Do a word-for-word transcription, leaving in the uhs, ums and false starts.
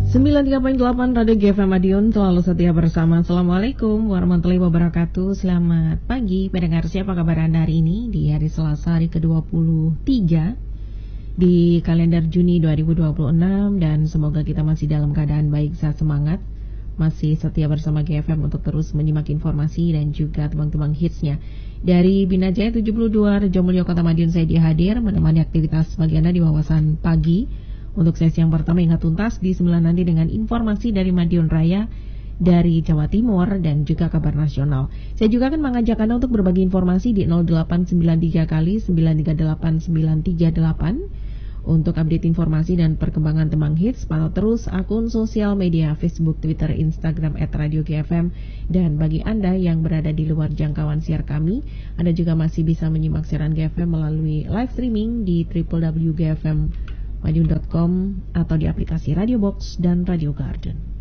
sembilan puluh tiga koma delapan Radio G F M Madiun selalu setia bersama. Assalamualaikum warahmatullahi wabarakatuh. Selamat pagi pendengar, siapa kabar Anda hari ini di hari Selasa hari ke dua puluh tiga di kalender Juni dua ribu dua puluh enam, dan semoga kita masih dalam keadaan baik, sehat, semangat, masih setia bersama G F M untuk terus menyimak informasi dan juga tembang-tembang hitsnya. Dari Bina Jaya tujuh puluh dua Rejo Mulyo Kota Madiun, saya dihadir menemani aktivitas bagi Anda di wawasan pagi. Untuk sesi yang pertama hingga tuntas di sembilan nanti dengan informasi dari Madiun Raya, dari Jawa Timur, dan juga kabar nasional. Saya juga akan mengajak Anda untuk berbagi informasi di nol delapan sembilan tiga kali sembilan tiga delapan sembilan tiga delapan. Untuk update informasi dan perkembangan tembang hits, pantau terus akun sosial media Facebook, Twitter, Instagram at Radio G F M. Dan bagi Anda yang berada di luar jangkauan siar kami, Anda juga masih bisa menyimak siaran G F M melalui live streaming di w w w titik g f m madiun titik com atau di aplikasi Radio Box dan Radio Garden.